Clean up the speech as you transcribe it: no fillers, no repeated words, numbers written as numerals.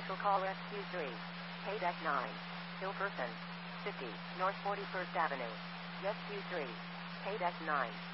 Special call Rescue 3. Paydeck 9. Hillperson. 50, North 41st Avenue. Rescue 3. Paydeck 9.